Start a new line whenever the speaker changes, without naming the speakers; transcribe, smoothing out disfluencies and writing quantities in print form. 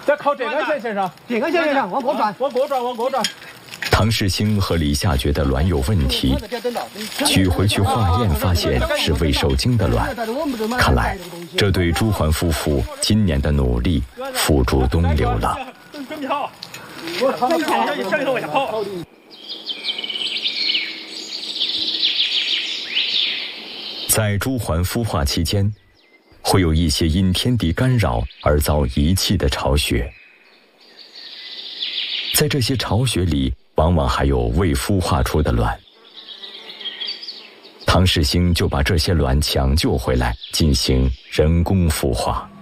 再靠这根线上，
这根线上往过转，
往过转，往过转。
唐世兴和李夏觉得卵有问题，取回去化验，发现是未受精的卵。看来，这对朱桓夫妇今年的努力付诸东流了。
准备好，向右往下跑。
在朱桓孵化期间，会有一些因天敌干扰而遭遗弃的巢穴。在这些巢穴里，往往还有未孵化出的卵。唐世兴就把这些卵抢救回来，进行人工孵化。